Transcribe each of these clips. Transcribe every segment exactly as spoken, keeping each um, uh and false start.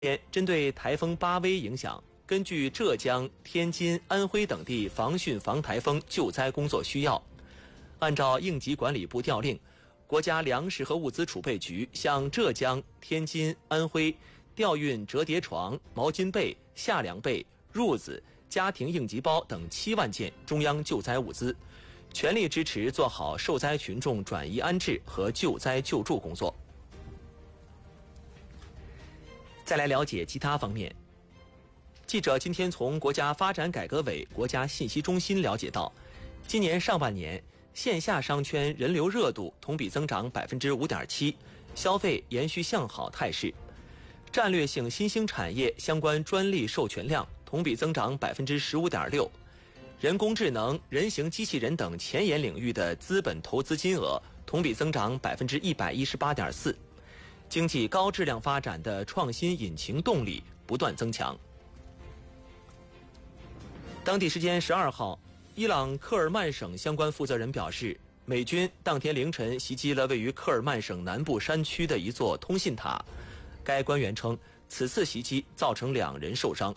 针对台风巴威影响，根据浙江、天津、安徽等地防汛防台风救灾工作需要，按照应急管理部调令，国家粮食和物资储备局向浙江、天津、安徽调运折叠床、毛巾被、夏凉被、褥子、家庭应急包等七万件中央救灾物资，全力支持做好受灾群众转移安置和救灾救助工作。再来了解其他方面。记者今天从国家发展改革委国家信息中心了解到，今年上半年线下商圈人流热度同比增长 百分之五点七， 消费延续向好态势。战略性新兴产业相关专利授权量同比增长 百分之十五点六， 人工智能、人形机器人等前沿领域的资本投资金额同比增长 百分之一百一十八点四。经济高质量发展的创新引擎动力不断增强。当地时间十二号，伊朗克尔曼省相关负责人表示，美军当天凌晨袭击了位于克尔曼省南部山区的一座通信塔。该官员称，此次袭击造成两人受伤。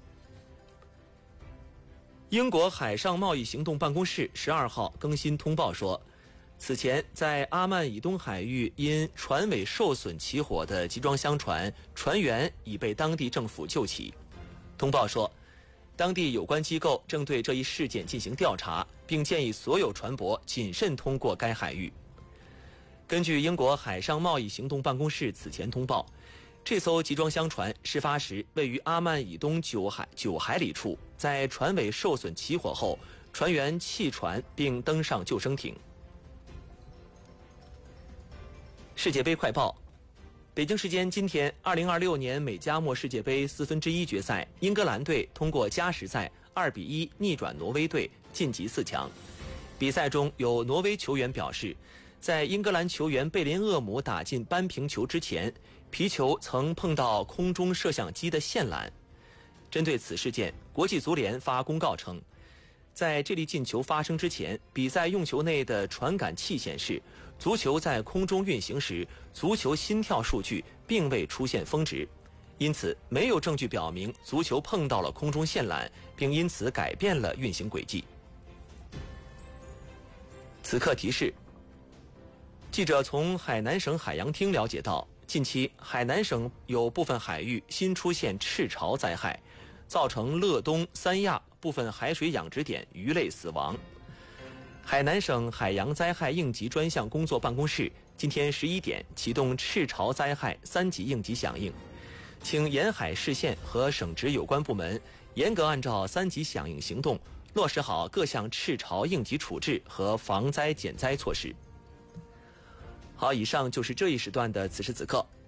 英国海上贸易行动办公室十二号更新通报说，此前在阿曼以东海域因船尾受损起火的集装箱船船员已被当地政府救起。通报说，当地有关机构正对这一事件进行调查，并建议所有船舶谨慎通过该海域。根据英国海上贸易行动办公室此前通报，这艘集装箱船事发时位于阿曼以东九海九海里处，在船尾受损起火后，船员弃船并登上救生艇。世界杯快报。北京时间今天，二零二六年美加墨世界杯四分之一决赛，英格兰队通过加时赛二比一逆转挪威队，晋级四强。比赛中有挪威球员表示，在英格兰球员贝林厄姆打进扳平球之前，皮球曾碰到空中摄像机的线缆。针对此事件，国际足联发公告称，在这粒进球发生之前，比赛用球内的传感器显示，足球在空中运行时，足球心跳数据并未出现峰值，因此没有证据表明足球碰到了空中线缆，并因此改变了运行轨迹。此刻提示：记者从海南省海洋厅了解到，近期海南省有部分海域新出现赤潮灾害，造成乐东、三亚部分海水养殖点鱼类死亡。海南省海洋灾害应急专项工作办公室今天十一点启动赤潮灾害三级应急响应，请沿海市县和省直有关部门严格按照三级响应行动，落实好各项赤潮应急处置和防灾减灾措施。好，以上就是这一时段的此时此刻。